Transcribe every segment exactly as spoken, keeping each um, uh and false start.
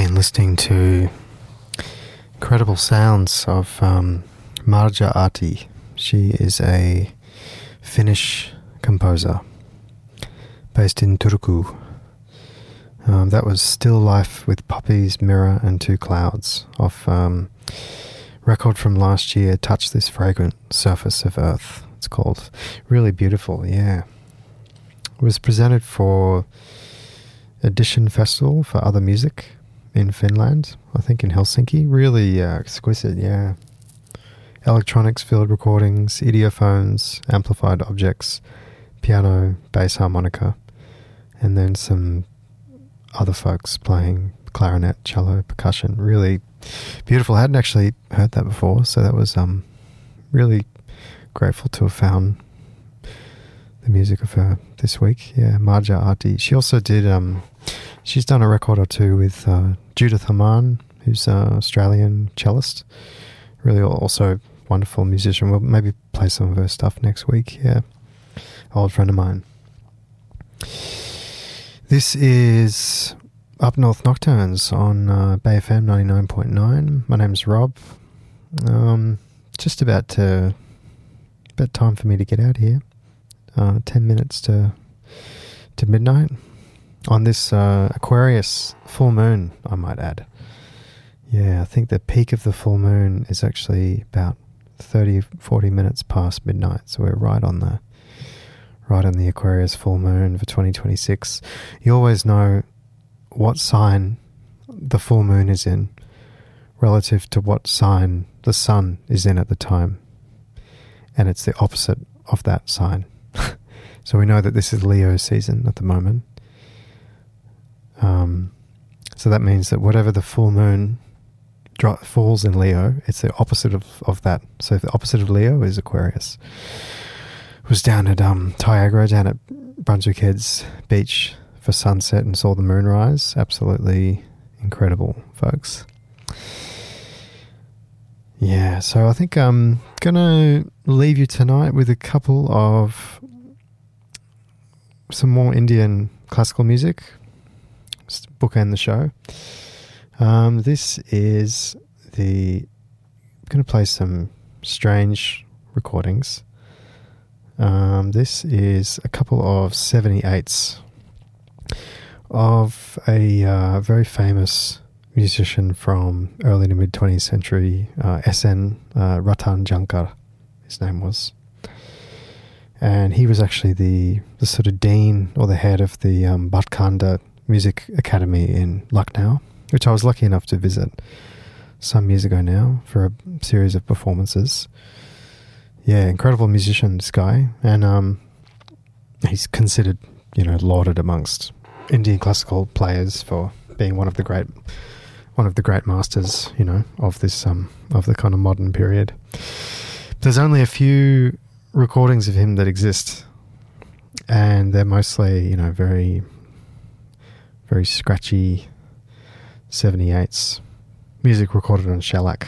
been listening to incredible sounds of um, Marja Ahti. She is a Finnish composer based in Turku. Um, that was Still Life with Poppies, Mirror and Two Clouds off um, record from last year, Touch This Fragrant Surface of Earth. It's called. Really beautiful, yeah. It was presented for Edition Festival for Other Music in Finland, I think in Helsinki. Really uh, exquisite, yeah. Electronics, field recordings, idiophones, amplified objects, piano, bass harmonica, and then some other folks playing clarinet, cello, percussion. Really beautiful. I hadn't actually heard that before, so that was um really grateful to have found the music of her this week. Yeah, Marja Ahti. She also did, um, she's done a record or two with uh, Judith Haman, who's an Australian cellist. Really also wonderful musician. We'll maybe play some of her stuff next week. Yeah, old friend of mine. This is Up North Nocturnes on uh, Bay F M ninety-nine point nine. My name's Rob. Um, just about to, about time for me to get out of here. Uh, ten minutes to to midnight on this uh, Aquarius full moon, I might add. Yeah, I think the peak of the full moon is actually about thirty, forty minutes past midnight, so we're right on the right on the Aquarius full moon for twenty twenty-six. You always know what sign the full moon is in relative to what sign the sun is in at the time, and it's the opposite of that sign. So we know that this is Leo season at the moment. Um, so that means that whatever the full moon dro- falls in Leo, it's the opposite of, of that. So the opposite of Leo is Aquarius. I was down at um, Tiagra, down at Brunswick Heads Beach for sunset and saw the moonrise. Absolutely incredible, folks. Yeah, so I think I'm going to leave you tonight with a couple of some more Indian classical music. Just bookend the show. Um, this is the... I'm going to play some strange recordings. Um, this is a couple of seventy-eights of a uh, very famous musician from early to mid twentieth century, uh, S N uh, Ratan Jankar, his name was. And he was actually the, the sort of dean or the head of the um, Bhatkanda Music Academy in Lucknow, which I was lucky enough to visit some years ago now for a series of performances. Yeah, incredible musician, this guy. And um, he's considered, you know, lauded amongst Indian classical players for being one of the great one of the great masters, you know, of this um of the kind of modern period. There's only a few recordings of him that exist, and they're mostly, you know, very very scratchy seventy-eights music recorded on shellac.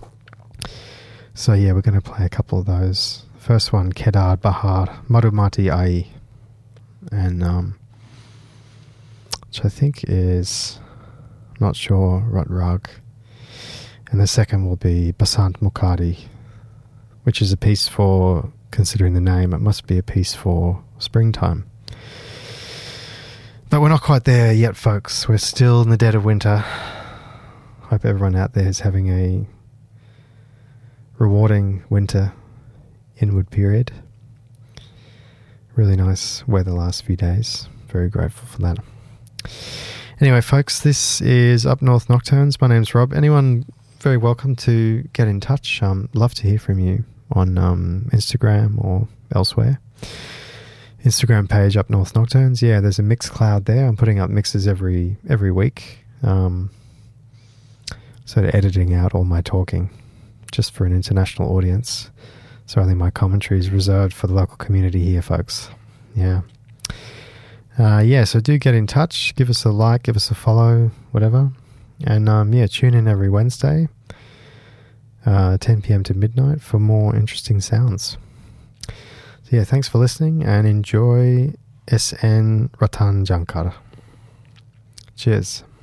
So yeah, we're going to play a couple of those. First one, Kedar Bahar, Madhumati Ai, and um, which I think is, I'm not sure, Rut Rag. And the second will be Basant Mukadi, which is a piece for, considering the name, it must be a piece for springtime. But we're not quite there yet, folks. We're still in the dead of winter. Hope everyone out there is having a rewarding winter inward period. Really nice weather the last few days. Very grateful for that. Anyway, folks, this is Up North Nocturnes. My name's Rob. Anyone very welcome to get in touch. Um, love to hear from you on um, Instagram or elsewhere. Instagram page Up North Nocturnes. Yeah, there's a Mixcloud there. I'm putting up mixes every every week. Um, sort of editing out all my talking just for an international audience. So only my commentary is reserved for the local community here, folks. Yeah. Uh, yeah, so do get in touch. Give us a like, give us a follow, whatever. And um, yeah, tune in every Wednesday, uh, ten p.m. to midnight for more interesting sounds. So yeah, thanks for listening and enjoy S N Ratan Jankar. Cheers.